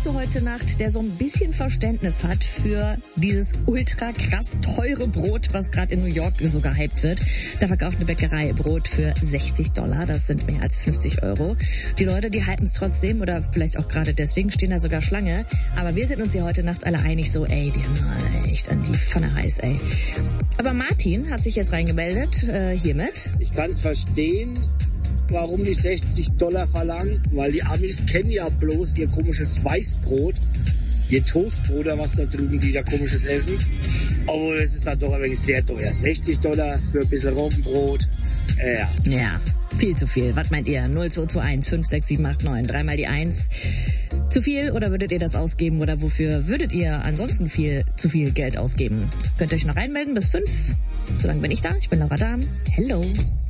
du heute Nacht, der so ein bisschen Verständnis hat für dieses ultra krass teure Brot, was gerade in New York so gehypt wird. Da verkauft eine Bäckerei Brot für $60. Das sind mehr als 50 Euro. Die Leute, die hypen es trotzdem oder vielleicht auch gerade deswegen stehen da sogar Schlange. Aber wir sind uns hier heute Nacht alle einig so, ey, die haben alle echt an die Pfanne heiß, ey. Aber Martin hat sich jetzt reingemeldet, hiermit. Ich kann es verstehen, warum die $60 verlangen, weil die Amis kennen ja bloß ihr komisches Weißbrot, ihr Toastbrot oder was da drüben, die da komisches essen. Aber das ist dann doch ein wenig sehr teuer. $60 für ein bisschen Roggenbrot, ja. Ja, viel zu viel. Was meint ihr? 0221 56789, dreimal die 1. Zu viel oder würdet ihr das ausgeben oder wofür würdet ihr ansonsten zu viel Geld ausgeben? Könnt ihr euch noch reinmelden bis 5. Solange bin ich da. Ich bin Laura Dahm. Hello.